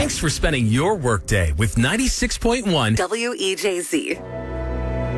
Thanks for spending your workday with 96.1 WEJZ.